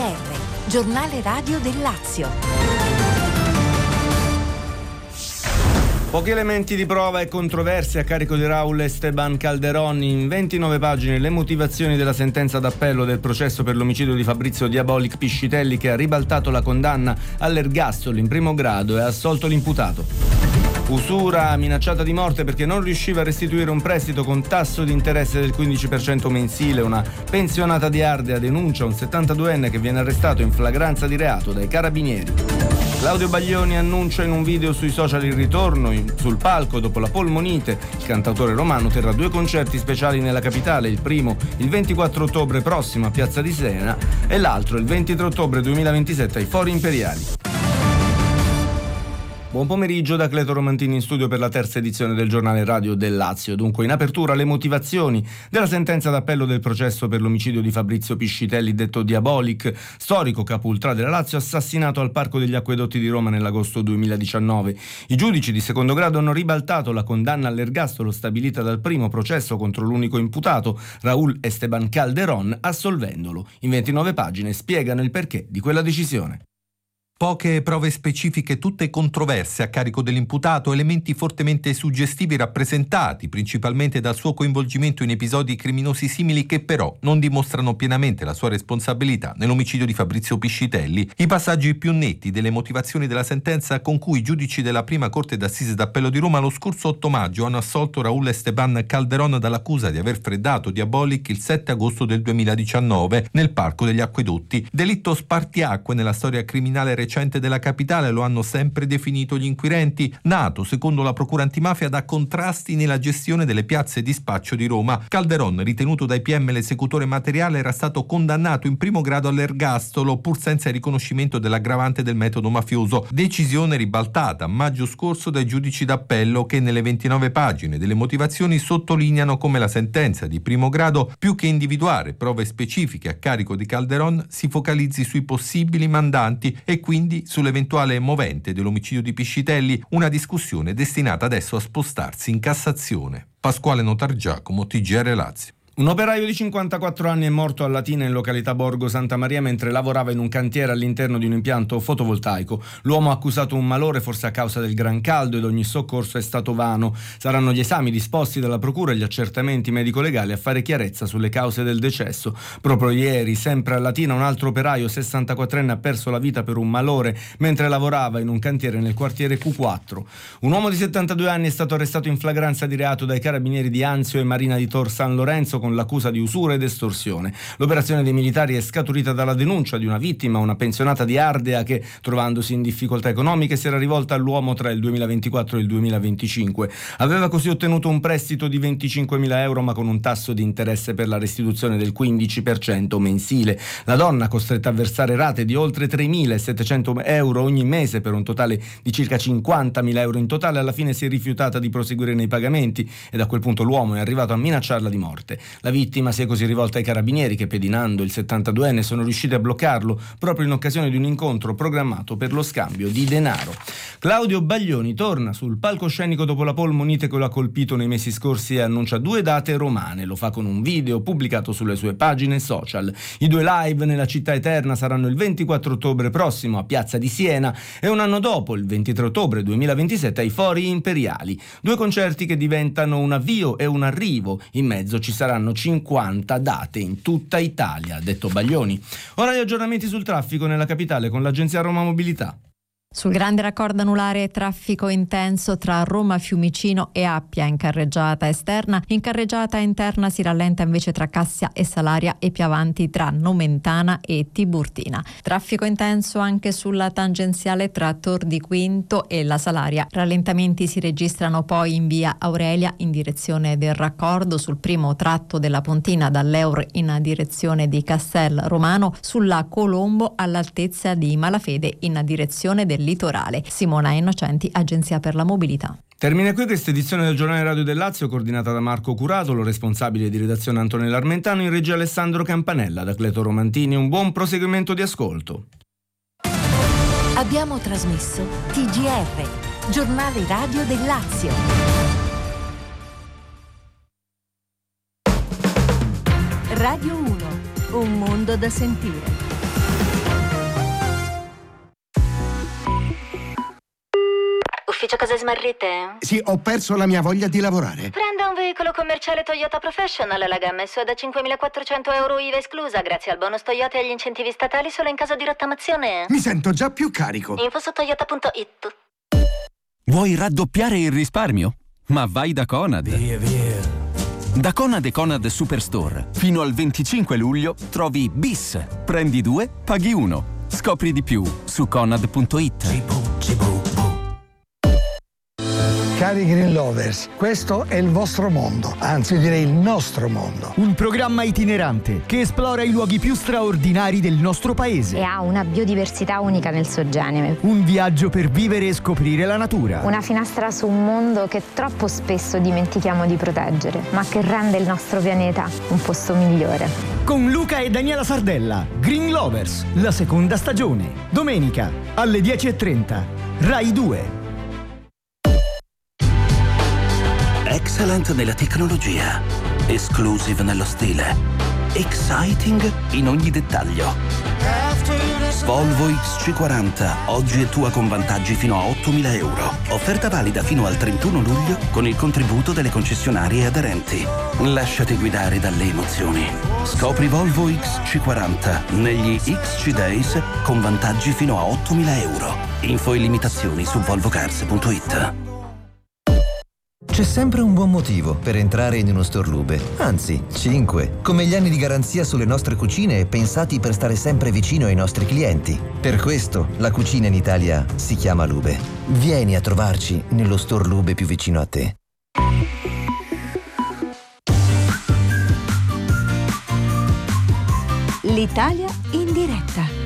TGR, giornale radio del Lazio. Pochi elementi di prova e controversie a carico di Raúl Esteban Calderón. In 29 pagine le motivazioni della sentenza d'appello del processo per l'omicidio di Fabrizio Diabolic Piscitelli, che ha ribaltato la condanna all'ergastolo in primo grado e ha assolto l'imputato. Usura minacciata di morte perché non riusciva a restituire un prestito con tasso di interesse del 15% mensile. Una pensionata di Ardea denuncia un 72enne che viene arrestato in flagranza di reato dai carabinieri. Claudio Baglioni annuncia in un video sui social il ritorno sul palco dopo la polmonite. Il cantautore romano terrà 2 concerti speciali nella capitale, il primo il 24 ottobre prossimo a Piazza di Siena e l'altro il 23 ottobre 2027 ai Fori Imperiali. Buon pomeriggio da Cleto Romantini in studio per la terza edizione del giornale radio del Lazio. Dunque, in apertura le motivazioni della sentenza d'appello del processo per l'omicidio di Fabrizio Piscitelli, detto Diabolic, storico capo ultra della Lazio, assassinato al Parco degli Acquedotti di Roma nell'agosto 2019. I giudici di secondo grado hanno ribaltato la condanna all'ergastolo stabilita dal primo processo contro l'unico imputato, Raúl Esteban Calderón, assolvendolo. In 29 pagine spiegano il perché di quella decisione. Poche prove specifiche, tutte controverse a carico dell'imputato, elementi fortemente suggestivi rappresentati principalmente dal suo coinvolgimento in episodi criminosi simili che però non dimostrano pienamente la sua responsabilità nell'omicidio di Fabrizio Piscitelli. I passaggi più netti delle motivazioni della sentenza con cui i giudici della prima Corte d'Assise d'Appello di Roma lo scorso 8 maggio hanno assolto Raúl Esteban Calderón dall'accusa di aver freddato Diabolic il 7 agosto del 2019 nel Parco degli Acquedotti. Delitto spartiacque nella storia criminale recente della capitale, lo hanno sempre definito gli inquirenti, nato secondo la procura antimafia da contrasti nella gestione delle piazze di spaccio di Roma. Calderón, ritenuto dai PM l'esecutore materiale, era stato condannato in primo grado all'ergastolo pur senza il riconoscimento dell'aggravante del metodo mafioso, decisione ribaltata a maggio scorso dai giudici d'appello che nelle 29 pagine delle motivazioni sottolineano come la sentenza di primo grado, più che individuare prove specifiche a carico di Calderón, si focalizzi sui possibili mandanti e quindi sull'eventuale movente dell'omicidio di Piscitelli, una discussione destinata adesso a spostarsi in Cassazione. Pasquale Notargiacomo, TGR Lazio. Un operaio di 54 anni è morto a Latina in località Borgo Santa Maria mentre lavorava in un cantiere all'interno di un impianto fotovoltaico. L'uomo ha accusato un malore forse a causa del gran caldo ed ogni soccorso è stato vano. Saranno gli esami disposti dalla procura e gli accertamenti medico-legali a fare chiarezza sulle cause del decesso. Proprio ieri, sempre a Latina, un altro operaio 64enne ha perso la vita per un malore mentre lavorava in un cantiere nel quartiere Q4. Un uomo di 72 anni è stato arrestato in flagranza di reato dai carabinieri di Anzio e Marina di Tor San Lorenzo con l'accusa di usura ed estorsione. L'operazione dei militari è scaturita dalla denuncia di una vittima, una pensionata di Ardea che, trovandosi in difficoltà economiche, si era rivolta all'uomo tra il 2024 e il 2025. Aveva così ottenuto un prestito di 25.000 euro ma con un tasso di interesse per la restituzione del 15% mensile. La donna, costretta a versare rate di oltre 3.700 euro ogni mese per un totale di circa 50.000 euro in totale, alla fine si è rifiutata di proseguire nei pagamenti e da quel punto l'uomo è arrivato a minacciarla di morte. La vittima si è così rivolta ai carabinieri che, pedinando il 72enne, sono riusciti a bloccarlo proprio in occasione di un incontro programmato per lo scambio di denaro. Claudio Baglioni torna sul palcoscenico dopo la polmonite che lo ha colpito nei mesi scorsi e annuncia 2 date romane. Lo fa con un video pubblicato sulle sue pagine social. I 2 live nella città eterna saranno il 24 ottobre prossimo a Piazza di Siena e un anno dopo, il 23 ottobre 2027, ai Fori Imperiali. 2 concerti che diventano un avvio e un arrivo. In mezzo ci saranno 50 date in tutta Italia, ha detto Baglioni. Ora gli aggiornamenti sul traffico nella capitale con l'agenzia Roma Mobilità. Sul grande raccordo anulare traffico intenso tra Roma Fiumicino e Appia in carreggiata esterna. In carreggiata interna si rallenta invece tra Cassia e Salaria e più avanti tra Nomentana e Tiburtina. Traffico intenso anche sulla tangenziale tra Tor di Quinto e la Salaria. Rallentamenti si registrano poi in via Aurelia in direzione del raccordo, sul primo tratto della Pontina dall'Eur in direzione di Castel Romano, sulla Colombo all'altezza di Malafede in direzione del litorale. Simona Innocenti, Agenzia per la Mobilità. Termina qui questa edizione del giornale radio del Lazio, coordinata da Marco Curatolo, responsabile di redazione Antonella Armentano, in regia Alessandro Campanella, da Cleto Romantini. Un buon proseguimento di ascolto. Abbiamo trasmesso TGR, giornale radio del Lazio. Radio 1, un mondo da sentire. cose smarrite? Sì, ho perso la mia voglia di lavorare. Prenda un veicolo commerciale Toyota Professional, la gamma è da 5.400 euro IVA esclusa, grazie al bonus Toyota e agli incentivi statali solo in caso di rottamazione. Mi sento già più carico. Info su toyota.it. Vuoi raddoppiare il risparmio? Ma vai da Conad. Da Conad e Conad Superstore, fino al 25 luglio trovi BIS. Prendi 2, paghi 1. Scopri di più su conad.it. Cari Green Lovers, questo è il vostro mondo, anzi direi il nostro mondo. Un programma itinerante che esplora i luoghi più straordinari del nostro paese. E ha una biodiversità unica nel suo genere. Un viaggio per vivere e scoprire la natura. Una finestra su un mondo che troppo spesso dimentichiamo di proteggere, ma che rende il nostro pianeta un posto migliore. Con Luca e Daniela Sardella, Green Lovers, la seconda stagione. Domenica alle 10:30, Rai 2. Excellent nella tecnologia, exclusive nello stile, exciting in ogni dettaglio. Volvo XC40, oggi è tua con vantaggi fino a 8.000 euro. Offerta valida fino al 31 luglio con il contributo delle concessionarie aderenti. Lasciati guidare dalle emozioni. Scopri Volvo XC40 negli XC Days con vantaggi fino a 8.000 euro. Info e limitazioni su volvocars.it. C'è sempre un buon motivo per entrare in uno store Lube, anzi 5, come gli anni di garanzia sulle nostre cucine pensati per stare sempre vicino ai nostri clienti. Per questo la cucina in Italia si chiama Lube. Vieni a trovarci nello store Lube più vicino a te. L'Italia in diretta.